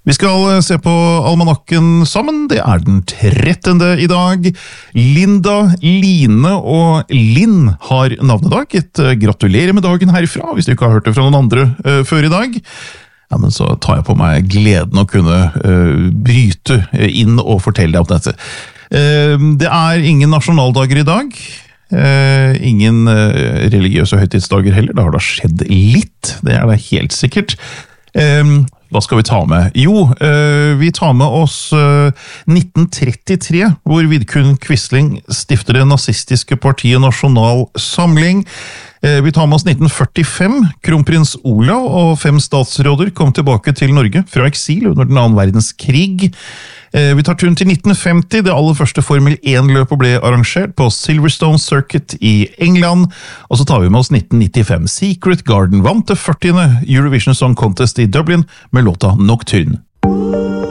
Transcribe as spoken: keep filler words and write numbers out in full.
Vi skal se på almanakken sammen. Det er den trettende i dag. Linda, Line og Linn har navnedag. Et gratulerer med dagen herfra, hvis du ikke har hørt det fra noen andre uh, før i dag. Ja, men så tar jeg på meg gleden å kunne uh, bryte inn og fortelle deg om dette. Uh, det er ingen nasjonaldager i dag. Uh, ingen uh, religiøse høytidsdager heller. Det har da skjedd litt, det er det helt sikkert. Uh, Hva skal vi ta med? Jo, øh, vi tar med oss øh, nitten trettitre, hvor Vidkun Quisling stifter det nazistiske partiet Nasjonal Samling. Eh, vi tar med oss nitten førtifem. Kronprins Olav og fem statsråder kom tilbake til Norge fra eksil under den annen verdenskrig. Eh, vi tar turen til nitten femti. Det aller første Formel én-løpet ble arrangert på Silverstone Circuit i England. Og så tar vi med oss nitten nittifem. Secret Garden vant det førtiende Eurovision Song Contest i Dublin med låta Nocturne.